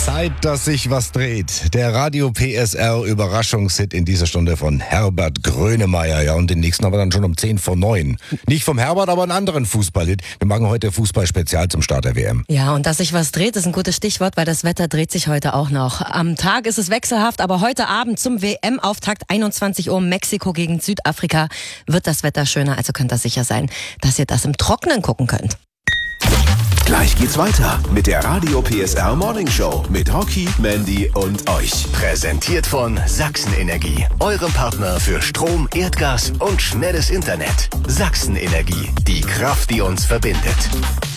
Zeit, dass sich was dreht. Der Radio PSR Überraschungshit in dieser Stunde von Herbert Grönemeyer. Ja, und den nächsten haben wir dann schon um 10 vor 9. Nicht vom Herbert, aber einen anderen Fußballhit. Wir machen heute Fußball-Spezial zum Start der WM. Ja, und dass sich was dreht, ist ein gutes Stichwort, weil das Wetter dreht sich heute auch noch. Am Tag ist es wechselhaft, aber heute Abend zum WM-Auftakt 21 Uhr Mexiko gegen Südafrika wird das Wetter schöner. Also könnt ihr sicher sein, dass ihr das im Trockenen gucken könnt. Gleich geht's weiter mit der Radio PSR Morning Show mit Rocky, Mandy und euch. Präsentiert von Sachsen-Energie, eurem Partner für Strom, Erdgas und schnelles Internet. Sachsen-Energie, die Kraft, die uns verbindet.